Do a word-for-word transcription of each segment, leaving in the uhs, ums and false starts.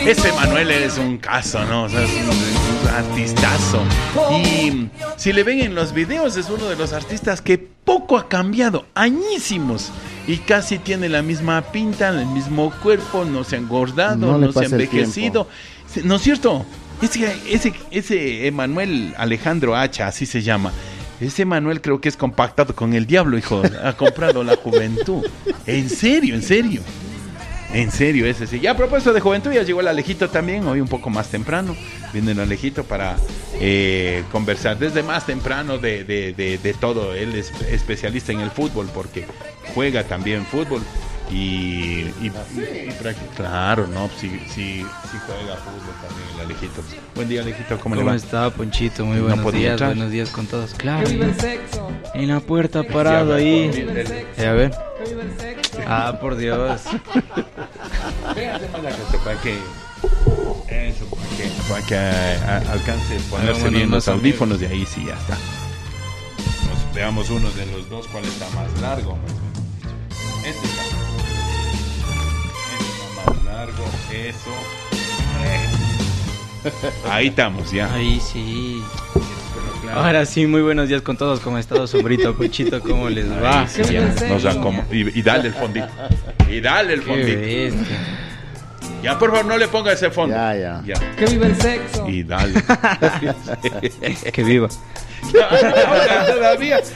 Este Manuel es un caso, ¿no? O sea, es un, un artistazo. Y si le ven en los videos, es uno de los artistas que poco ha cambiado, añísimos. Y casi tiene la misma pinta, el mismo cuerpo, no se ha engordado, no, no se ha envejecido. ¿No es cierto? Ese, ese, ese Emanuel Alejandro Hacha, así se llama. Ese Manuel creo que es compactado con el diablo, hijo. Ha comprado la juventud. En serio, en serio. En serio, ese sí. Ya a propósito de juventud, ya llegó el Alejito también, hoy un poco más temprano. Viene el Alejito para eh, conversar desde más temprano de, de, de, de todo. Él es especialista en el fútbol porque juega también fútbol. Y, y, y, y claro, no, sí, sí, sí juega fútbol también el Alejito. Buen día, Alejito, ¿cómo, ¿Cómo le va? ¿Cómo está, Ponchito? Muy buenos no días, entrar. Buenos días con todos. Claro, en la puerta parado ahí. Eh, a ver. Ah, por Dios. Véanse más la cosa para que eso, para que, para que a, a, alcance ponerse bueno, bien los audífonos amigos. De ahí sí ya está. Nos veamos uno de los dos cuál está más largo. Este está. Más largo, eso. Eh. Ahí estamos ya. Ahí sí. Claro. Ahora sí, muy buenos días con todos. ¿Cómo ha estado, Sombrito, Ponchito? ¿Cómo les va? Ahí sí, ya. Nos acomo- y, y dale el fondito. Y dale el fondito. Ya, por favor, no le ponga ese fondo. Ya, ya. ya. Que viva el sexo. Y dale. Que viva. Todavía.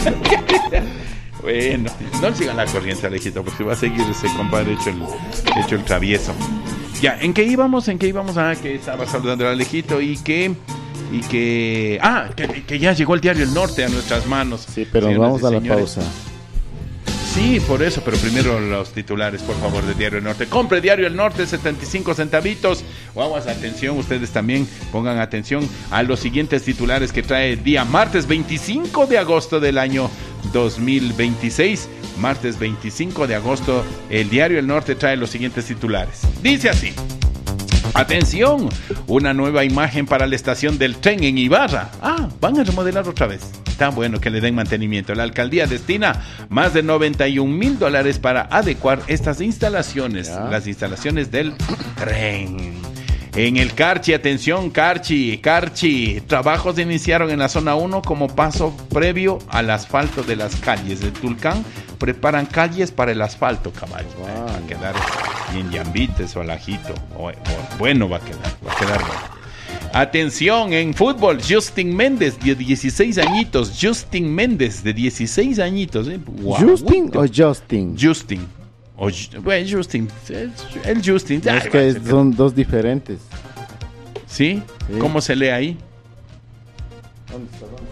Bueno, no sigan la corriente, Alejito, porque va a seguir ese compadre hecho el, hecho el travieso. Ya, ¿en qué íbamos? ¿En qué íbamos? Ah, que estaba saludando al Alejito y que... Y que... Ah, que, que ya llegó el diario El Norte a nuestras manos. Sí, pero vamos a la pausa. Sí, por eso, pero primero los titulares, por favor, de Diario El Norte. Compre Diario El Norte, setenta y cinco centavitos. Vamos, atención, ustedes también pongan atención a los siguientes titulares que trae el día martes veinticinco de agosto del año dos mil veintiséis. Martes veinticinco de agosto, el Diario El Norte trae los siguientes titulares. Dice así. Atención, una nueva imagen para la estación del tren en Ibarra. Ah, van a remodelar otra vez. Está bueno que le den mantenimiento. La alcaldía destina más de noventa y un mil dólares para adecuar estas instalaciones, ya. Las instalaciones del tren. En el Carchi, atención, Carchi, Carchi, trabajos se iniciaron en la zona uno como paso previo al asfalto de las calles de Tulcán. Preparan calles para el asfalto, caballo. Wow. Eh, va a quedar bien llambites o alajito. O, o, bueno va a quedar, va a quedar bueno. Atención, en fútbol, Justin Méndez, de dieciséis añitos. Justin Méndez, de dieciséis añitos. Eh. Wow. ¿Justin o Justin? Justin. O, bueno, Justin. El Justin. Es Ay, que son dos diferentes. ¿Sí? ¿Sí? ¿Cómo se lee ahí? ¿Dónde está? ¿Dónde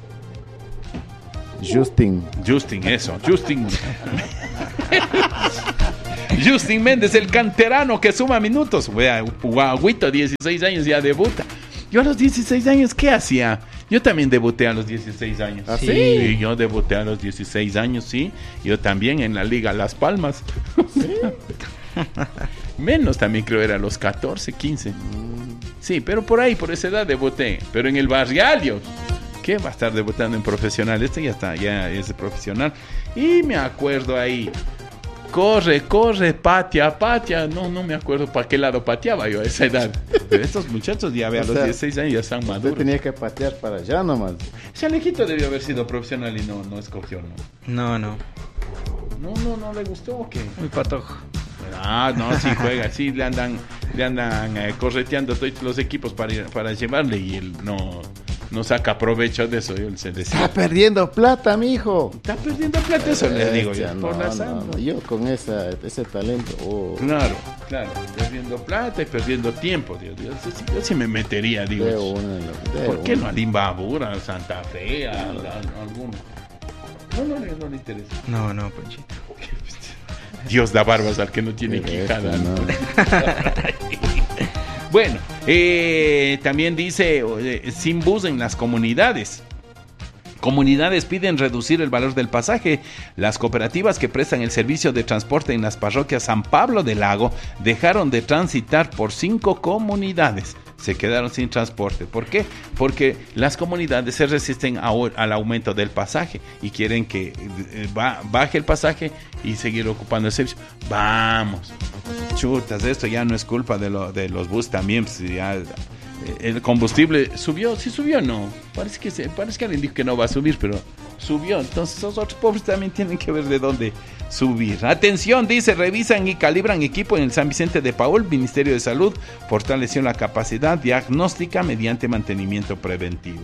está? Justin. Justin, eso. Justin. Justin Méndez, el canterano que suma minutos. Guaguito, dieciséis años, ya debuta. Yo a los dieciséis años, ¿qué hacía? Yo también debuté a los dieciséis años. ¿Ah, sí? Sí, yo debuté a los dieciséis años, sí. Yo también en la Liga Las Palmas. ¿Sí? Menos también creo era a los catorce, quince. Sí, pero por ahí, por esa edad debuté. Pero en el barrial, ¿qué va a estar debutando en profesional? Este ya está, ya es profesional. Y me acuerdo ahí. Corre, corre, patea, patea. No, no me acuerdo para qué lado pateaba yo a esa edad. Pero estos muchachos ya ve, a los sea, dieciséis años ya están maduros. Usted tenía que patear para allá nomás. Ese Alejito debió haber sido profesional y no, no escogió, ¿no? No, no. No, no, no le gustó o qué. Muy patojo. Ah, no, sí juega, sí le andan, le andan eh, correteando todos los equipos para ir, para llevarle y él no, no saca provecho de eso. Yo se decía. Está perdiendo plata, mijo. Está perdiendo plata, eso eh, le digo yo. No, por la no, no, yo con esa, ese talento. Oh. Claro, claro, perdiendo plata y perdiendo tiempo. Dios, Dios, yo, yo, yo sí me metería, digo. De una, de ¿Por qué una. no a Limbabura, a Santa Fe, a, a, a alguno? No, no, no, no le interesa. No, no, Ponchito. Dios da barbas al que no tiene quijada. No. Bueno, eh, también dice, eh, sin bus en las comunidades. Comunidades piden reducir el valor del pasaje. Las cooperativas que prestan el servicio de transporte en las parroquias San Pablo del Lago dejaron de transitar por cinco comunidades. se quedaron sin transporte. ¿Por qué? Porque las comunidades se resisten a, al aumento del pasaje y quieren que eh, ba, baje el pasaje y seguir ocupando el servicio. Vamos, chutas, esto ya no es culpa de, lo, de los bus también, pues ya, eh, el combustible subió, sí subió, no, parece que, se, parece que alguien dijo que no va a subir, pero subió, entonces los otros pobres también tienen que ver de dónde subir. Atención, dice, revisan y calibran equipo en el San Vicente de Paúl. Ministerio de Salud fortaleció la capacidad diagnóstica mediante mantenimiento preventivo.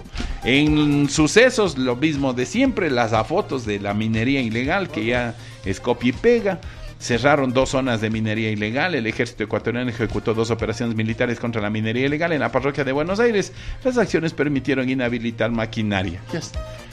En sucesos, lo mismo de siempre, las fotos de la minería ilegal, que ya es copia y pega. Cerraron dos zonas de minería ilegal. El ejército ecuatoriano ejecutó dos operaciones militares contra la minería ilegal en la parroquia de Buenos Aires. Las acciones permitieron inhabilitar maquinaria. Yes.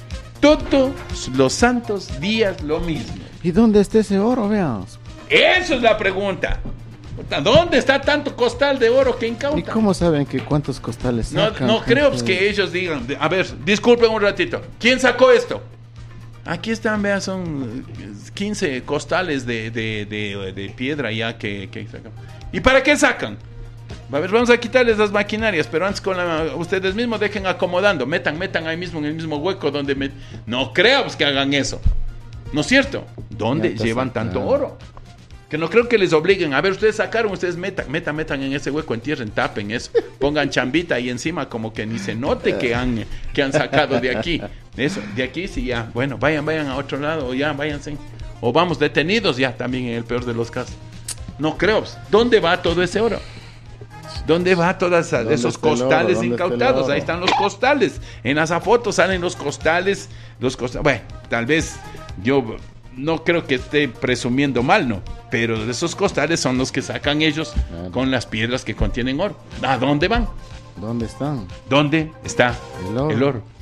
Todos los santos días lo mismo. ¿Y dónde está ese oro, veamos? Esa es la pregunta. ¿Dónde está tanto costal de oro que incautan? ¿Y cómo saben que cuántos costales sacan? No, no creo pues, que ellos digan. A ver, disculpen un ratito. ¿Quién sacó esto? Aquí están, vean, son quince costales de, de, de, de piedra ya que, que sacan. ¿Y para qué sacan? A ver, vamos a quitarles las maquinarias, pero antes con la, ustedes mismos dejen acomodando, metan, metan ahí mismo en el mismo hueco donde me, no creo que hagan eso, ¿no es cierto? ¿Dónde llevan sacando tanto oro? Que no creo que les obliguen, a ver, ustedes sacaron, ustedes metan, metan, metan en ese hueco, entierren, tapen eso, pongan chambita ahí encima como que ni se note que han, que han sacado de aquí, eso, de aquí sí ya, bueno, vayan, vayan a otro lado, o ya, váyanse, o vamos detenidos ya también en el peor de los casos, no creo, ¿dónde va todo ese oro? ¿Dónde va todos esos costales oro, incautados? Ahí están los costales. En las fotos salen los costales, los costales. Bueno, tal vez yo no creo que esté presumiendo mal, ¿no? Pero esos costales son los que sacan ellos claro. Con las piedras que contienen oro. ¿A dónde van? ¿Dónde están? ¿Dónde está el oro? El oro.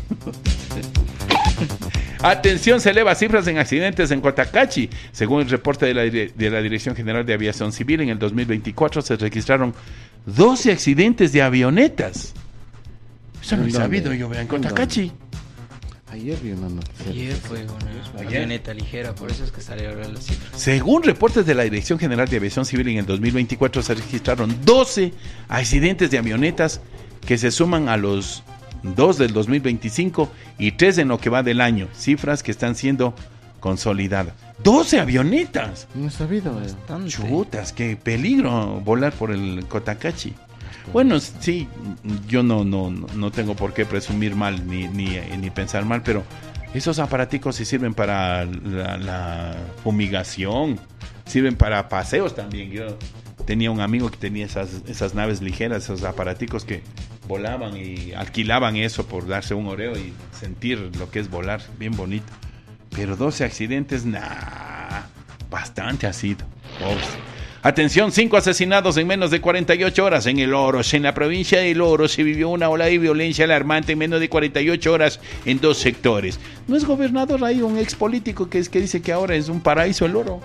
Atención, se eleva cifras en accidentes en Cotacachi. Según el reporte de la, de la Dirección General de Aviación Civil, en el dos mil veinticuatro se registraron doce accidentes de avionetas. Eso no he sabido yo, vean, en Cotacachi. Ayer vi una noticia. Ayer fue una ¿Ayer? avioneta ligera, por eso es que sale ahora las cifras. Según reportes de la Dirección General de Aviación Civil, en el dos mil veinticuatro se registraron doce accidentes de avionetas que se suman a los dos del dos mil veinticinco y tres en lo que va del año, cifras que están siendo consolidadas. doce avionetas. No he sabido. Bastante. Chutas, qué peligro volar por el Cotacachi. Bueno, sí, yo no no no tengo por qué presumir mal ni ni, ni pensar mal, pero esos aparaticos sí sirven para la, la fumigación, sirven para paseos también. Yo tenía un amigo que tenía esas esas naves ligeras, esos aparaticos que volaban y alquilaban eso por darse un oreo y sentir lo que es volar, bien bonito. Pero doce accidentes, nah, bastante ha sido. Ops. Atención, cinco asesinados en menos de cuarenta y ocho horas en el Oroz. En la provincia del Oroz se vivió una ola de violencia alarmante en menos de cuarenta y ocho horas en dos sectores. ¿No es gobernador ahí un ex político que, es, que dice que ahora es un paraíso el oro?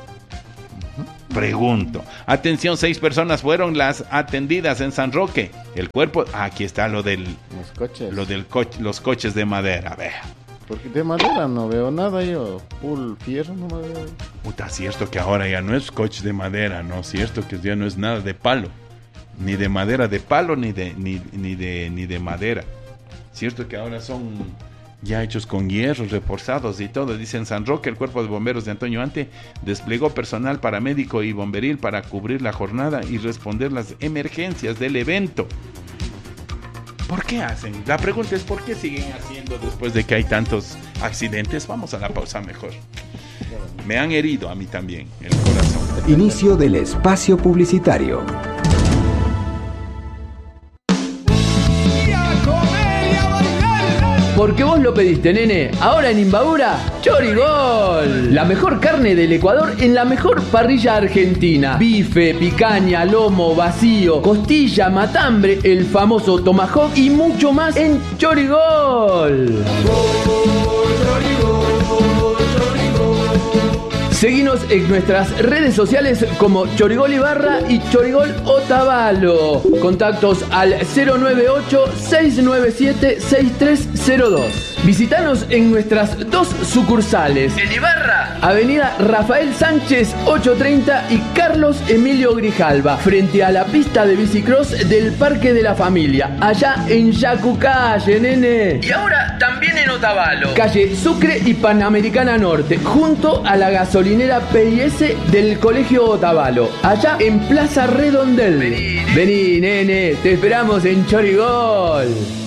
Pregunto. Atención, seis personas fueron las atendidas en San Roque. El cuerpo, aquí está lo del los coches, lo del co- los coches de madera, vea. Porque de madera no veo nada yo, full fierro no me veo. Puta, cierto que ahora ya no es coche de madera, no, cierto que ya no es nada de palo, ni de madera de palo ni de ni ni de ni de madera. Cierto que ahora son ya hechos con hierros reforzados y todo. Dice en San Roque, el cuerpo de bomberos de Antonio Ante desplegó personal paramédico y bomberil para cubrir la jornada y responder las emergencias del evento. ¿Por qué hacen? La pregunta es ¿por qué siguen haciendo después de que hay tantos accidentes? Vamos a la pausa mejor. Me han herido a mí también el corazón. Inicio del espacio publicitario. Porque vos lo pediste, nene. Ahora en Imbabura, Chorigol. La mejor carne del Ecuador en la mejor parrilla argentina. Bife, picaña, lomo, vacío, costilla, matambre, el famoso tomahawk y mucho más en Chorigol. Seguinos en nuestras redes sociales como Chorigol Ibarra y Chorigol Otavalo. Contactos al cero nueve ocho, seis nueve siete, seis tres cero dos. Visítanos en nuestras dos sucursales. En Ibarra, Avenida Rafael Sánchez ochocientos treinta y Carlos Emilio Grijalva, frente a la pista de bicicross del Parque de la Familia, allá en Yacucalle, nene. Y ahora también en Otavalo, calle Sucre y Panamericana Norte, junto a la gasolinera P I S del Colegio Otavalo, allá en Plaza Redondel. Vení, Vení, nene, te esperamos en Chorigol.